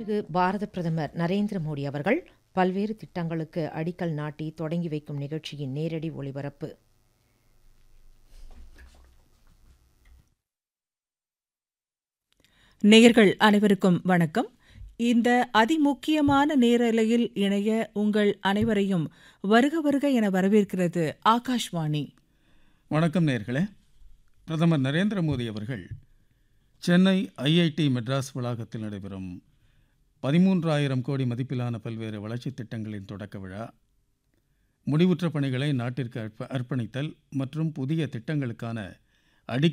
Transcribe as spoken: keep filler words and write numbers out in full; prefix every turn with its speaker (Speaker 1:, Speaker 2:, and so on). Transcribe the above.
Speaker 1: மாண்புமிகு பாரத பிரதமர் நரேந்திர மோடி அவர்கள் பல்வேறு திட்டங்களுக்கு அடிக்கல் நாட்டி தொடங்கி வைக்கும் நிகழ்ச்சியின் நேரடி ஒளிபரப்பு.
Speaker 2: நேயர்கள் அனைவருக்கும் வணக்கம். இந்த அதிமுக்கியமான நேரலையில் இணைய உங்கள் அனைவரையும் வருக வருக என வரவேற்கிறது ஆகாஷ்வாணி.
Speaker 3: வணக்கம் நேயர்களே. பிரதமர் நரேந்திர மோடி அவர்கள் சென்னை ஐஐடி மெட்ராஸ் வளாகத்தில் நடைபெறும் பதிமூன்றாயிரம் கோடி மதிப்பிலான பல்வேறு வளர்ச்சித் திட்டங்களின் தொடக்க விழா, முடிவுற்ற பணிகளை நாட்டிற்கு அர்ப்ப அர்ப்பணித்தல் மற்றும் புதிய திட்டங்களுக்கான அடி